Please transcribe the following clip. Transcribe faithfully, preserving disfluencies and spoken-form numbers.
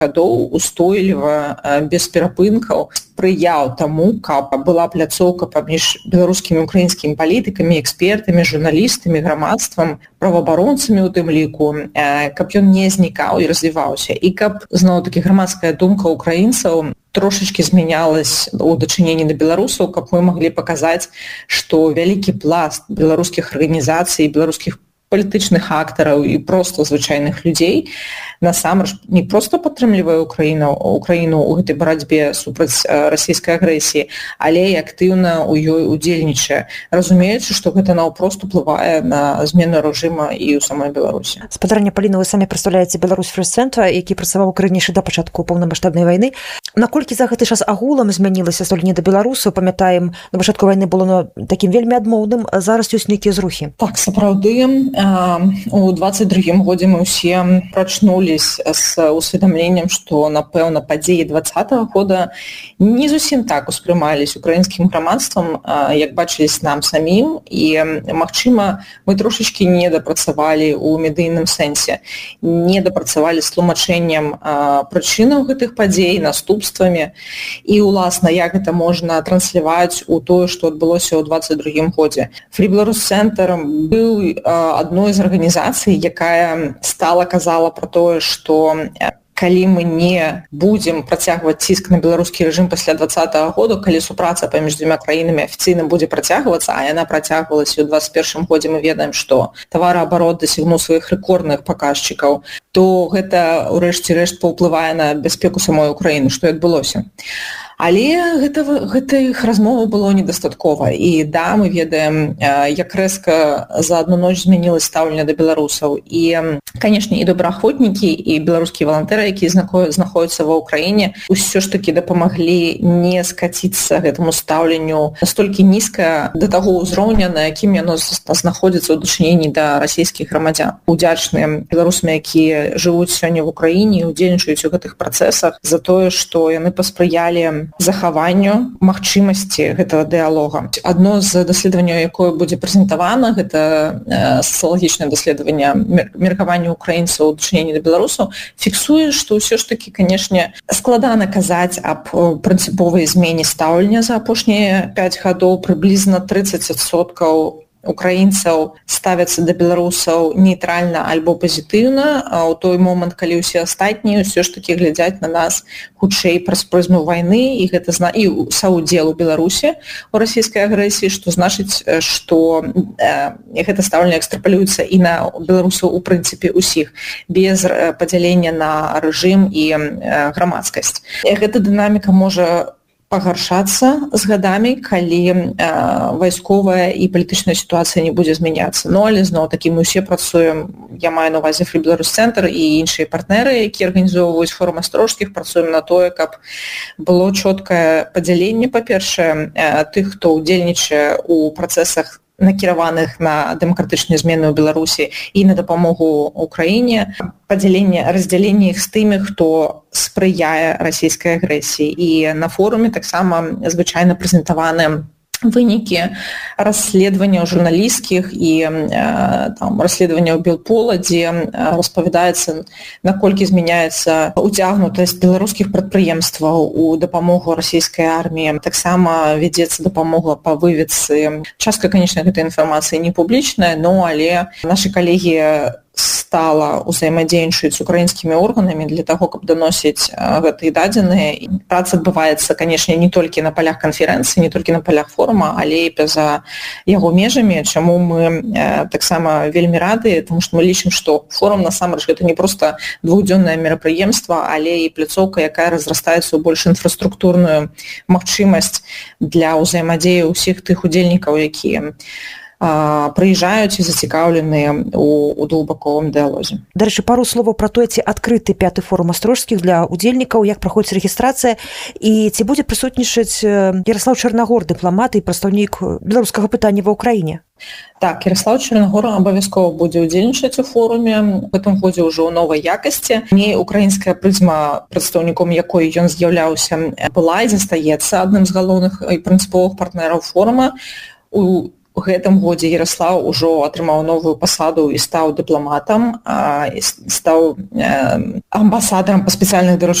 гадоў устойліва без перапынкаў спрыяў таму, каб была пляцоўка паміж беларускімі і украінскімі палітыкамі, экспертамі, журналістамі, грамадствам, праваабаронцамі у тым ліку, каб ён не знікаў і развіваўся. І каб, зноў-такі, грамадская думка украінцаў трошечки змянялась у дачыненні да беларусаў, каб мы маглі паказаць, што вялікі пласт беларускіх арганізацый, беларускіх палітычных актараў і проста звычайных людзей насамрэч не проста падтрымлівае Украіну, Украіну ў гэтай барацьбе супраць расійскай агрэсіі, але і актыўна ў ёй удзельнічае, разумеючы, што гэта наўпрост уплывае на змену рэжыма і ў самой Беларусі. Спадарня Паліна, вы самі прадстаўляеце Беларусь Фрэс Цэнтр, які працаваў у краіне да пачатку поўнамаштабнай вайны. Наколькі за гэты час агулам змянілася стаўленне да беларусаў? Памятаем, на пачатку вайны было такім вельмі адмоўным, зараз ёсць нейкія зрухі. Так, сапраўды, у двадцать другім годзе мы ўсе прачнулись з усведамленнем, што, напэўна, падзеі двадцатага года не зусім так успрымались украінскім грамадствам, як бачылись нам самім, і, магчыма, мы трошечкі не дапрацавалі ў медыйным сэнсе, не дапрацавалі з тлумачэннем прычынаў гэтых падзей, наступствамі, і, уласна, як гэта можна трансляваць у тое, што адбылося ў двадцать другім годзе. Free Belarus Center быў адной з арганізацый, якая стала казала пра тое, што калі мы не будзем працягваць ціск на беларускі рэжым пасля двадцатага года, калі супраца паміж дзвюма краінамі афіцыйна будзе працягвацца, а яна працягвалася ў двадцать першым годзе, мы ведаем, што тавараабарот дасягнуў сваіх рэкордных паказчыкаў, то гэта, урэшце рэшт, паўплывае на бяспеку самой Украіны, што адбылося. Але гэта, гэта іх размова было недастаткова. І да, мы ведаем, як рэзка за адну ноч змянілася стаўленне да беларусаў. І, канешне, і добраахвотнікі, і беларускія валантэры, якія знаходзяцца ва ўкраіне, усё ж такі дапамаглі не скаціцца гэтаму стаўленню настолькі нізка да таго ўзроўня, на якім яно знаходзіцца ў дачыненні да расійскіх грамадзян. Удзячныя беларусам, якія жывуць сёння в Украіне і удзельнічаюць у гэтых працэсах, за тое, што яны паспрыялі захаванню магчымасці гэтага дыялога. Адно з даследаванняў, якое будзе прэзентавана, гэта сацыялагічнае даследаванне меркавання украінцаў у дачыненні да беларусаў, фіксуе, што ўсё ж такі, канешне, складана казаць аб прынцыповай змене стаўлення за апошнія пяць гадоў. Прыблізна трыццаць адсоткаў украінцаў ставяцца да беларусаў нейтральна альбо пазітыўна, а ў той момант, калі ўсе астатнія ўсё ж такі глядзяць на нас хутчэй праз прызму вайны, і гэта зна... і саўдзел у Беларусі у расійскай агрэсіі, што значыць, што э, гэта стаўленне экстрапалюецца і на беларусаў у прынцыпе ўсіх, без падзялення на рэжым і э, грамадскасць. І гэта дынаміка можа пагаршацца з гадамі, калі э, вайсковая і палітычная сітуацыя не будзе змяняцца. Ну, але зноў-такі мы ўсе працуем, я маю на ўвазе Free Belarus Center і іншыя партнеры, якія арганізоўваюць форум астрожскіх, працуем на тое, каб было чоткае падзяленне, па-першае, э, тых, хто ўдзельнічае у працэсах накіраваных на дэмакратычныя змены ў Беларусі і на дапамогу Украіне, падзяленне, раздзяленне іх з тымі, хто спрыяе расійскай агрэсіі. І на форуме таксама звычайна прэзентаваны вынікі расследаванняў журналісцкіх і э, там, расследаванняў Белпола, дзе э, распавядаецца, наколькі змяняецца уцягнутасць беларускіх прадпрыемстваў у дапамогу расійскай арміі. Таксама вядзецца дапамога па выведцы. Частка, канешне, гэтай інфармацыі не публічная, но але нашы калегі стала ўзаемадзейнічаць з украінскімі органамі для таго, каб даносіць гэтыя дадзеныя. Праца адбываецца, канешне, не толькі на палях канферэнцыі, не толькі на палях форума, але і па-за яго межамі, чаму мы э, таксама вельмі рады, тому што мы лічым, што форум насамрэч гэта не проста двухдзённае мерапрыемства, але і пляцоўка, якая разрастаецца ў больш інфраструктурную магчымасць для ўзаемадзею ўсіх тых удзельнікаў, якія прыязджаюць і зацікаўленыя у, у двухбаковым дыялозе. Дарэчы, пару словаў пра тое, ці адкрыты пяты форум астрожскіх для удзельнікаў, як праходзіць рэгістрацыя і ці будзе прысутнічаць Яраслаў Чарнагор, дыпламат і прадстаўнік беларускага пытання ва ўкраіне. Так, Яраслаў Чарнагор абавязкова будзе ўдзельнічаць у форуме, в гэтым годзе ўжо ў новай якасці. Не украінская прызма, прадстаўніком якой ён з'яўляўся, была і застаецца адным з галоўных і прынцыповых партнераў форума. У У гэтым годзе Ярослаў ужо атрымаў новую пасаду і стаў дыпламатам, а, і стаў э, амбасадарам па спецыяльных даручэннях